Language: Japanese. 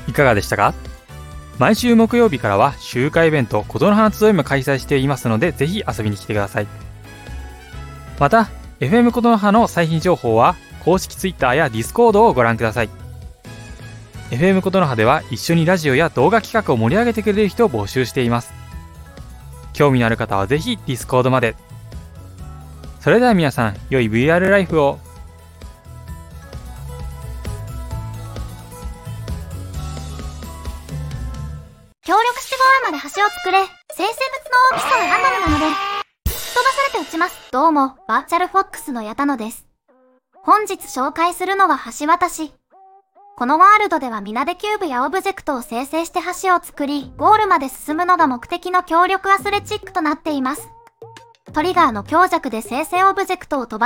いかがでしたか？毎週木曜日からは集会イベント琴の葉集いも開催していますので、ぜひ遊びに来てください。また FM 琴の葉の最新情報は公式 Twitter や Discord をご覧ください。 FM 琴の葉では一緒にラジオや動画企画を盛り上げてくれる人を募集しています。興味のある方はぜひ Discord まで。それでは皆さん、良い VR ライフを。 協力してゴールまで橋を作れ。生成物の大きさはランダムなので、飛ばされて落ちます。どうも、バーチャルフォックスの矢田野です。本日紹介するのは橋渡し。このワールドでは皆でキューブやオブジェクトを生成して橋を作り、ゴールまで進むのが目的の協力アスレチックとなっています。トリガーの強弱で生成オブジェクトを飛ば